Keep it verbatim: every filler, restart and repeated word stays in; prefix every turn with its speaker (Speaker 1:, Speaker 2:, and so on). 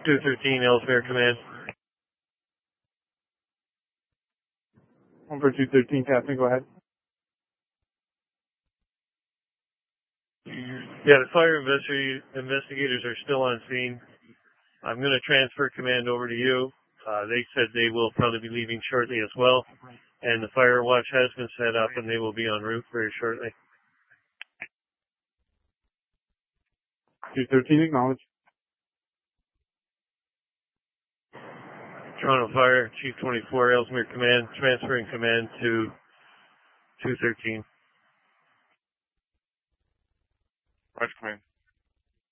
Speaker 1: two thirteen, Ellesmere Command.
Speaker 2: One for two thirteen, Captain, go ahead.
Speaker 1: Yeah, the fire investi investigators are still on scene. I'm going to transfer command over to you. Uh, they said they will probably be leaving shortly as well. And the fire watch has been set up and they will be en route very shortly.
Speaker 2: two thirteen, acknowledge.
Speaker 1: Toronto Fire, Chief twenty-four, Ellesmere Command, transferring command to two thirteen.
Speaker 3: Watch command.